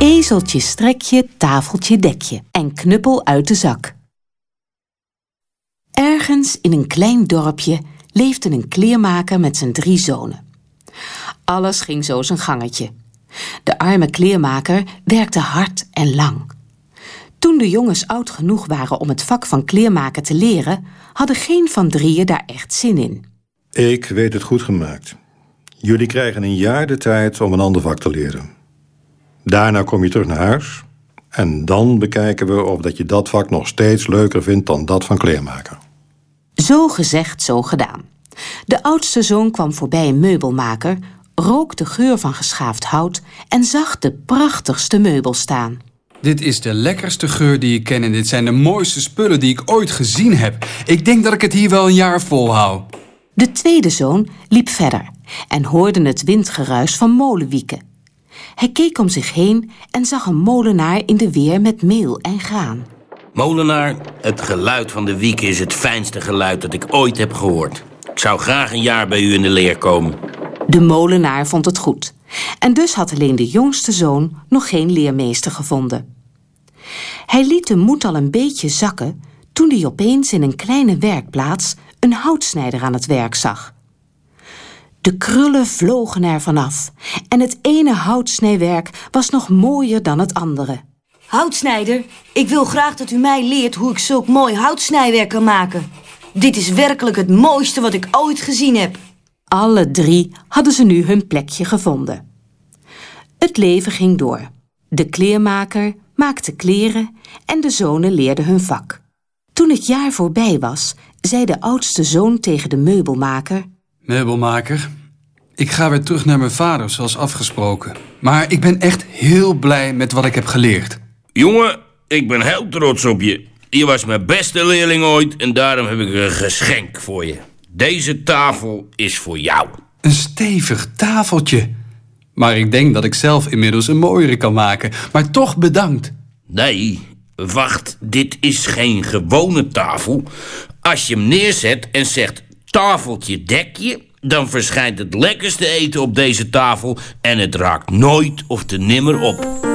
Ezeltje strekje, tafeltje dekje en knuppel uit de zak. Ergens in een klein dorpje leefde een kleermaker met zijn 3 zonen. Alles ging zo zijn gangetje. De arme kleermaker werkte hard en lang. Toen de jongens oud genoeg waren om het vak van kleermaken te leren, hadden geen van drieën daar echt zin in. Ik weet het goed gemaakt. Jullie krijgen een jaar de tijd om een ander vak te leren. Daarna kom je terug naar huis en dan bekijken we of dat je dat vak nog steeds leuker vindt dan dat van kleermaker. Zo gezegd, zo gedaan. De oudste zoon kwam voorbij een meubelmaker, rook de geur van geschaafd hout en zag de prachtigste meubel staan. Dit is de lekkerste geur die ik ken en dit zijn de mooiste spullen die ik ooit gezien heb. Ik denk dat ik het hier wel een jaar volhoud. De tweede zoon liep verder en hoorde het windgeruis van molenwieken. Hij keek om zich heen en zag een molenaar in de weer met meel en graan. Molenaar, het geluid van de wieken is het fijnste geluid dat ik ooit heb gehoord. Ik zou graag een jaar bij u in de leer komen. De molenaar vond het goed. En dus had alleen de jongste zoon nog geen leermeester gevonden. Hij liet de moed al een beetje zakken toen hij opeens in een kleine werkplaats een houtsnijder aan het werk zag. De krullen vlogen er vanaf en het ene houtsnijwerk was nog mooier dan het andere. Houtsnijder, ik wil graag dat u mij leert hoe ik zulk mooi houtsnijwerk kan maken. Dit is werkelijk het mooiste wat ik ooit gezien heb. Alle 3 hadden ze nu hun plekje gevonden. Het leven ging door. De kleermaker maakte kleren en de zonen leerden hun vak. Toen het jaar voorbij was, zei de oudste zoon tegen de meubelmaker: Meubelmaker, ik ga weer terug naar mijn vader zoals afgesproken. Maar ik ben echt heel blij met wat ik heb geleerd. Jongen, ik ben heel trots op je. Je was mijn beste leerling ooit en daarom heb ik een geschenk voor je. Deze tafel is voor jou. Een stevig tafeltje. Maar ik denk dat ik zelf inmiddels een mooiere kan maken. Maar toch bedankt. Nee, wacht, dit is geen gewone tafel. Als je hem neerzet en zegt tafeltje dekje, dan verschijnt het lekkerste eten op deze tafel en het raakt nooit of te nimmer op.